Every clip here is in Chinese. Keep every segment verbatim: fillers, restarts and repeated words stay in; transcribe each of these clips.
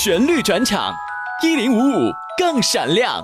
旋律转场，一零五五更闪亮。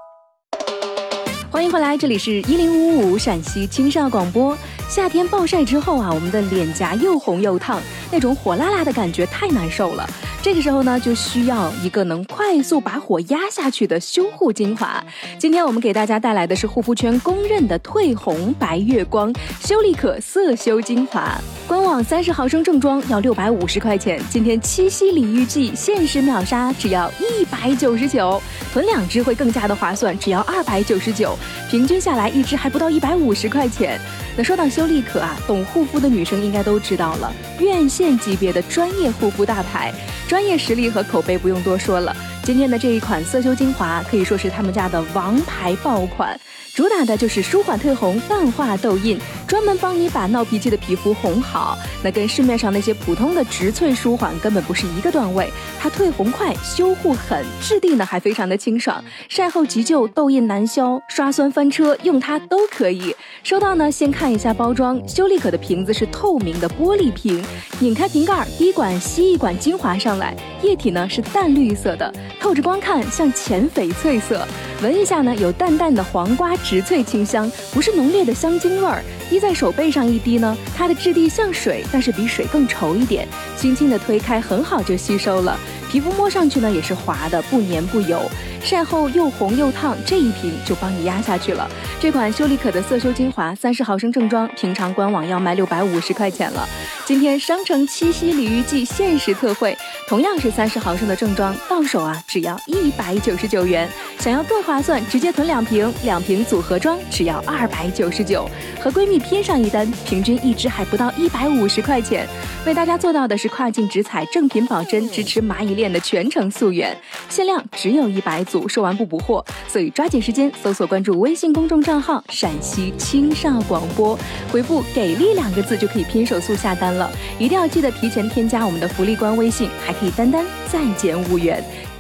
欢迎回来，这里是一零五五陕西青少广播。夏天暴晒之后啊，我们的脸颊又红又烫，那种火辣辣的感觉太难受了。这个时候呢，就需要一个能快速把火压下去的修护精华。今天我们给大家带来的是护肤圈公认的褪红白月光修丽可色修精华。官网三十毫升正装要六百五十块钱，今天七夕礼遇季限时秒杀，只要一百九十九，囤两支会更加的划算，只要二百九十九，平均下来一支还不到一百五十块钱。那说到修丽可啊，懂护肤的女生应该都知道了，院线级别的专业护肤大牌，专业实力和口碑不用多说了。今天的这一款色修精华可以说是他们家的王牌爆款，主打的就是舒缓褪红、淡化痘印，专门帮你把闹脾气的皮肤哄好。那跟市面上那些普通的植萃舒缓根本不是一个段位，它褪红快，修护狠，质地呢还非常的清爽，晒后急救、痘印难消、刷酸翻车，用它都可以。收到呢，先看一下包装，修丽可的瓶子是透明的玻璃瓶，拧开瓶盖，滴管吸一管精华上来，液体呢是淡绿色的，透着光看像浅翡翠色，闻一下呢有淡淡的黄瓜植萃清香，不是浓烈的香精味儿。滴在手背上一滴呢，它的质地像水，但是比水更稠一点，轻轻的推开很好就吸收了，皮肤摸上去呢也是滑的，不黏不油，晒后又红又烫，这一瓶就帮你压下去了。这款修丽可的色修精华三十毫升正装，平常官网要卖六百五十块钱了，今天商城七夕礼遇季限时特惠，同样是三十毫升的正装，到手啊只要一百九十九元。想要更划算，直接囤两瓶，两瓶组合装只要二百九十九，和闺蜜拼上一单，平均一支还不到一百五十块钱。为大家做到的是跨境直采，正品保真，支持蚂蚁链的全程溯源，限量只有一百组，售完不补货，所以抓紧时间搜索关注微信公众账号陕西青少广播，回复给力两个字就可以拼手速下单了。一定要记得提前添加我们的福利官微信，还可以单单再减五元。